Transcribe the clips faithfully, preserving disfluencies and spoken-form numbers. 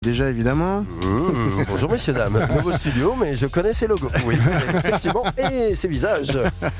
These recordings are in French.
Déjà évidemment. Mmh, bonjour messieurs dames, nouveau studio mais je connais ces logos, oui effectivement, et ces visages.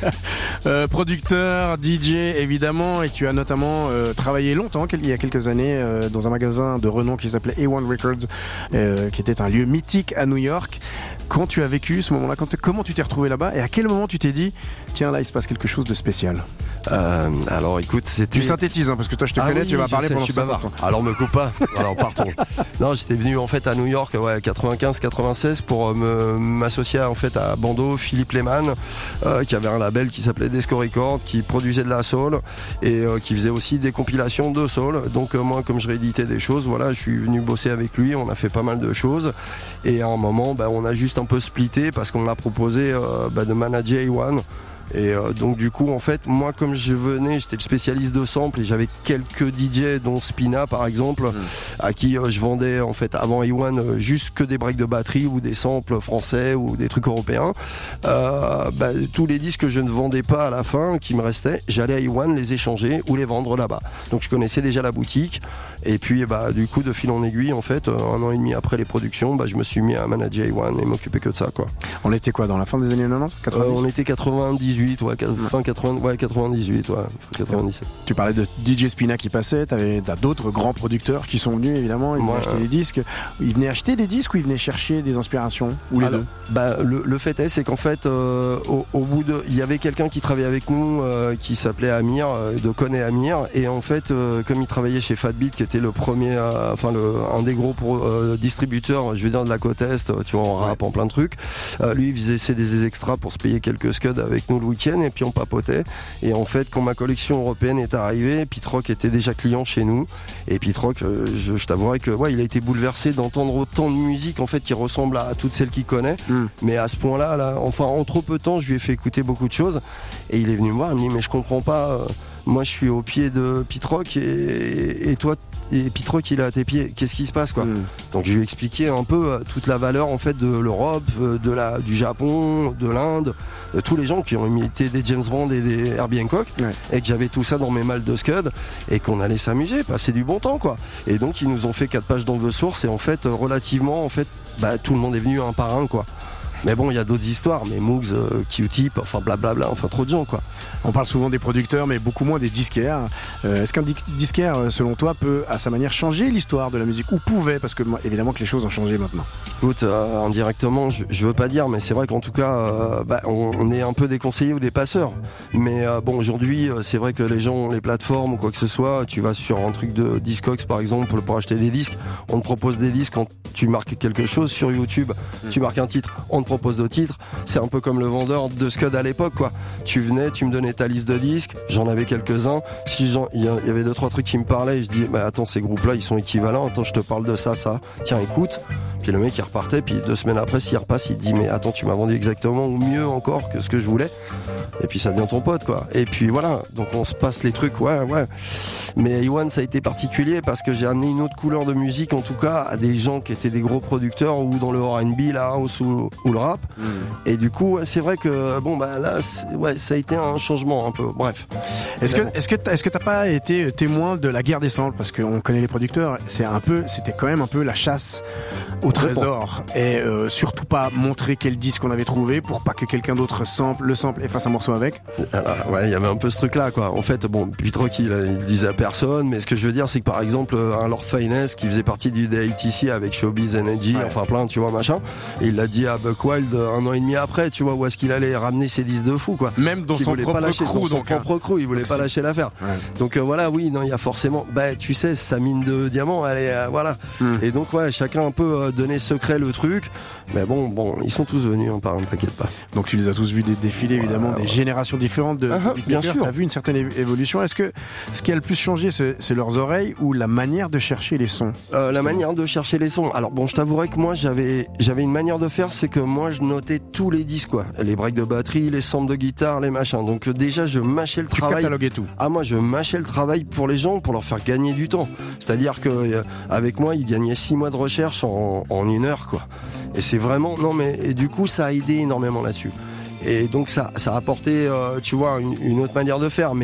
euh, Producteur, D J évidemment, et tu as notamment euh, travaillé longtemps, il y a quelques années, euh, dans un magasin de renom qui s'appelait A un Records, euh, qui était un lieu mythique à New York. Quand tu as vécu ce moment-là, quand comment tu t'es retrouvé là-bas et à quel moment tu t'es dit tiens là il se passe quelque chose de spécial? euh, Alors écoute, c'était... Tu synthétises hein, parce que toi je te ah connais, oui, tu vas parler sais, pendant je suis bavard. Alors me coupe pas, alors partons. Non, j'étais venu en fait à New York, ouais, quatre-vingt-quinze quatre-vingt-seize pour me, m'associer en fait à Bando, Philippe Lehman, euh, qui avait un label qui s'appelait Desco Records, qui produisait de la soul et euh, qui faisait aussi des compilations de soul. Donc euh, moi, comme je rééditais des choses, voilà, je suis venu bosser avec lui, on a fait pas mal de choses et à un moment, bah, on a juste un peu splitté parce qu'on m'a proposé euh, bah, de manager A un. Et euh, donc du coup en fait moi comme je venais, j'étais le spécialiste de samples et j'avais quelques D J dont Spina par exemple, mmh. à qui euh, je vendais en fait avant A un euh, juste que des breaks de batterie ou des samples français ou des trucs européens. Euh, bah, tous les disques que je ne vendais pas à la fin qui me restaient, j'allais à A un les échanger ou les vendre là-bas. Donc je connaissais déjà la boutique et puis bah du coup de fil en aiguille en fait, un an et demi après les productions, bah, je me suis mis à manager A un et m'occuper que de ça quoi. On était quoi dans la fin des années quatre-vingt-dix, quatre-vingt-dix euh, On était quatre-vingt-dix-huit. Ouais, fin quatre-vingts, ouais, quatre-vingt-dix-huit, ouais, quatre-vingt-dix-sept. Tu parlais de D J Spina qui passait, t'avais t'as d'autres grands producteurs qui sont venus évidemment, ils venaient ouais, acheter euh... des disques. Ils venaient acheter des disques ou ils venaient chercher des inspirations ou les Alors, deux bah, le, le fait est, c'est qu'en fait, euh, au, au bout de, il y avait quelqu'un qui travaillait avec nous, euh, qui s'appelait Amir, euh, de Con et Amir, et en fait, euh, comme il travaillait chez Fatbeat, qui était le premier, euh, enfin le, un des gros pro, euh, distributeurs, je vais dire de la côte est, tu vois, en rap, ouais. en plein de trucs. Euh, lui, il faisait des extras pour se payer quelques scuds avec nous le week-end. Et puis on papotait et en fait quand ma collection européenne est arrivée, Pete Rock était déjà client chez nous et Pete Rock euh, je, je t'avouerai que ouais, il a été bouleversé d'entendre autant de musique en fait qui ressemble à, à toutes celles qu'il connaît mm. mais à ce point là, là enfin en trop peu de temps je lui ai fait écouter beaucoup de choses et il est venu me voir, il me dit mais je comprends pas, euh, moi je suis au pied de Pete Rock et, et toi et Pete Rock il est à tes pieds, qu'est-ce qui se passe quoi? mm. Donc je lui ai expliqué un peu euh, toute la valeur en fait de l'Europe, euh, de la, du Japon, de l'Inde, de tous les gens qui ont imité des James Bond et des Herbie Hancock, ouais. et que j'avais tout ça dans mes malles de scud et qu'on allait s'amuser, passer du bon temps quoi. Et donc ils nous ont fait quatre pages d'envoi source et en fait euh, relativement en fait bah, tout le monde est venu un par un quoi. Mais bon, il y a d'autres histoires, mais Moogs, euh, Q-Tip, enfin blablabla, enfin trop de gens quoi. On parle souvent des producteurs, mais beaucoup moins des disquaires. Euh, est-ce qu'un di- disquaire, selon toi, peut à sa manière changer l'histoire de la musique ou pouvait? Parce que évidemment que les choses ont changé maintenant. Écoute, euh, indirectement, je, je veux pas dire, mais c'est vrai qu'en tout cas, euh, bah, on, on est un peu des conseillers ou des passeurs. Mais euh, bon, aujourd'hui, c'est vrai que les gens, les plateformes ou quoi que ce soit, tu vas sur un truc de Discogs par exemple pour acheter des disques, on te propose des disques quand tu marques quelque chose sur YouTube, mmh. tu marques un titre, on te propose d'autres titres. C'est un peu comme le vendeur de Scud à l'époque quoi. Tu venais, tu me donnais ta liste de disques, j'en avais quelques-uns. Si il y avait deux trois trucs qui me parlaient, et je dis bah attends, ces groupes-là ils sont équivalents. Attends, je te parle de ça, ça. Tiens, écoute. Puis le mec il repartait, puis deux semaines après s'il repasse, il dit mais attends, tu m'as vendu exactement ou mieux encore que ce que je voulais. Et puis ça devient ton pote quoi. Et puis voilà, donc on se passe les trucs, ouais ouais. Mais A un ça a été particulier parce que j'ai amené une autre couleur de musique en tout cas à des gens qui étaient des gros producteurs ou dans le R and B, la house ou, ou le rap. Mmh. Et du coup c'est vrai que bon bah là ouais ça a été un changement un peu. Bref. Est-ce que bon. est-ce que t'as, est-ce que t'as pas été témoin de la guerre des samples parce qu'on connaît les producteurs, c'est un peu c'était quand même un peu la chasse au trésor et euh, surtout pas montrer quel disque on avait trouvé pour pas que quelqu'un d'autre sample le sample et fasse un morceau avec. Alors, ouais, il y avait un peu ce truc là quoi. En fait bon Pete Rock il, il disait à personne, mais ce que je veux dire c'est que par exemple un Lord Finesse qui faisait partie du D A T C avec Showbiz Energy, ouais. enfin plein tu vois machin, et il l'a dit à Buck Wild un an et demi après, tu vois où est-ce qu'il allait ramener ses disques de fou quoi. Même dans son propre lâcher, crew, dans son donc propre crew, il voulait pas lâcher l'affaire. Ouais. Donc euh, voilà, oui, non, il y a forcément, bah tu sais, sa mine de diamants, elle est, euh, voilà. Mm. Et donc ouais, chacun un peu euh, donné secret le truc. Mais bon, bon, ils sont tous venus, hein, par exemple, t'inquiète pas. Donc tu les as tous vus défiler évidemment, voilà, des ouais. générations différentes de, uh-huh, de bien sûr. T'as vu une certaine évolution. Est-ce que ce qui a le plus changé, c'est, c'est leurs oreilles ou la manière de chercher les sons? euh, La manière de chercher les sons. Alors bon, je t'avouerai que moi, j'avais, j'avais une manière de faire, c'est que moi, je notais tous les disques, quoi. Les breaks de batterie, les samples de guitare, les machins. Donc déjà, je mâchais le tu travail. Tu cataloguais tout. Ah moi, je mâchais le travail pour les gens, pour leur faire gagner du temps. C'est-à-dire que euh, avec moi, ils gagnaient six mois de recherche en, en une heure, quoi. Et c'est vraiment, non mais, et du coup, ça a aidé énormément là-dessus. Et donc ça, ça a apporté, euh, tu vois, une, une autre manière de faire. Mais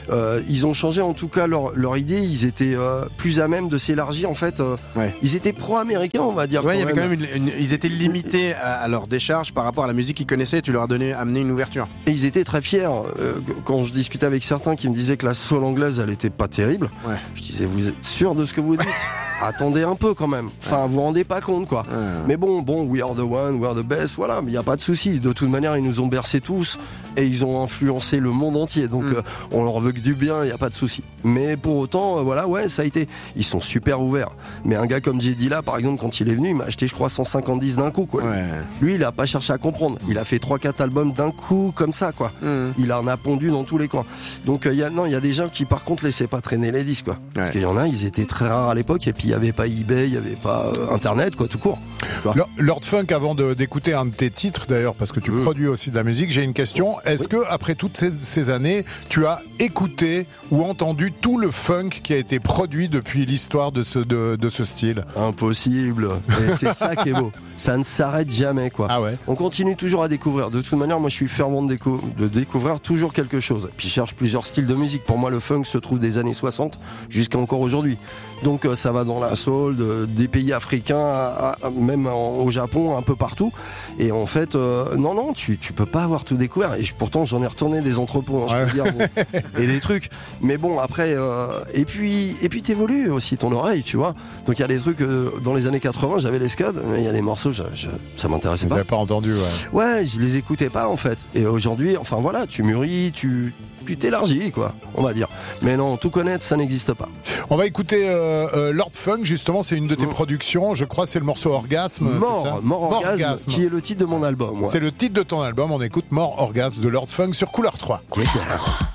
Euh, ils ont changé en tout cas leur, leur idée. Ils étaient euh, plus à même de s'élargir en fait. Euh, ouais. Ils étaient pro-américains, on va dire. Ouais, il y avait même. quand même une, une, ils étaient limités à, à leur décharge par rapport à la musique qu'ils connaissaient. Tu leur as donné, amené une ouverture. Et ils étaient très fiers. Euh, quand je discutais avec certains qui me disaient que la soul anglaise, elle était pas terrible. Ouais. Je disais, vous êtes sûr de ce que vous dites? Attendez un peu quand même. Enfin, vous vous rendez pas compte quoi. Ouais. Mais bon, bon, we are the one, we are the best. Voilà, mais il y a pas de souci. De toute manière, ils nous ont bercés tous et ils ont influencé le monde entier. Donc, mm. euh, on leur veut que du bien. Il y a pas de souci. Mais pour autant, euh, voilà, ouais, ça a été. Ils sont super ouverts. Mais un gars comme J D là, par exemple, quand il est venu, il m'a acheté, je crois, cent cinquante disques d'un coup quoi. Ouais. Lui, il a pas cherché à comprendre. Il a fait trois quatre albums d'un coup comme ça quoi. Mm. Il en a pondu dans tous les coins. Donc, il euh, y a non, il y a des gens qui par contre laissaient pas traîner les disques quoi. Ouais. Parce qu'il y en a, ils étaient très rares à l'époque et puis il y avait pas eBay, il y avait pas euh, Internet quoi, tout court. Lord Funk, avant de, d'écouter un de tes titres d'ailleurs, parce que tu mmh. produis aussi de la musique, j'ai une question. Est-ce oui. que après toutes ces, ces années, tu as écouté ou entendu tout le funk qui a été produit depuis l'histoire de ce, de, de ce style? Impossible. Et c'est ça qui est beau. Ça ne s'arrête jamais quoi. Ah ouais. On continue toujours à découvrir. De toute manière, moi je suis fervent de, déco- de découvrir toujours quelque chose. Puis je cherche plusieurs styles de musique. Pour moi, le funk se trouve des années soixante jusqu'à encore aujourd'hui. Donc euh, ça va dans la soul, de, des pays africains, à, à, même en, au Japon, un peu partout. Et en fait, euh, non, non, tu, tu peux pas avoir tout découvert. Et je, pourtant, j'en ai retourné des entrepôts, hein, ouais. je peux dire, bon, et des trucs. Mais bon, après, euh, et puis, et puis t'évolues aussi ton oreille, tu vois. Donc il y a des trucs euh, dans les années quatre-vingts, j'avais les scuds, mais il y a des morceaux, je, je, ça m'intéressait pas. Vous n'avez pas entendu, ouais. Ouais, je les écoutais pas en fait. Et aujourd'hui, enfin voilà, tu mûris, tu tu t'élargis, quoi, on va dire. Mais non, tout connaître, ça n'existe pas. On va écouter euh, euh, Lord Funk, justement, c'est une de tes mmh. productions, je crois, c'est le morceau Orgasme. Mort, c'est ça Mort Orgasme, Orgasme, qui est le titre de mon album. Ouais. C'est le titre de ton album, on écoute Mort Orgasme de Lord Funk sur Couleur trois. Yeah.